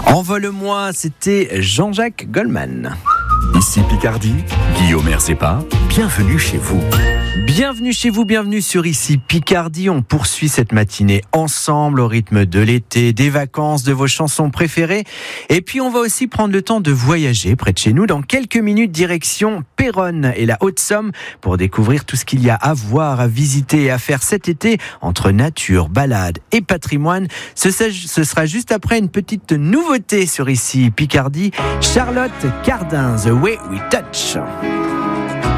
Envole-moi, c'était Jean-Jacques Goldman. Ici Picardie, Guillaume Erzepa, bienvenue chez vous. Bienvenue chez vous, bienvenue sur Ici Picardie. On poursuit cette matinée ensemble au rythme de l'été, des vacances, de vos chansons préférées. Et puis on va aussi prendre le temps de voyager près de chez nous. Dans quelques minutes, direction Péronne et la Haute-Somme pour découvrir tout ce qu'il y a à voir, à visiter et à faire cet été entre nature, balade et patrimoine. Ce sera juste après une petite nouveauté sur Ici Picardie. Charlotte Cardin, The Way We Touch.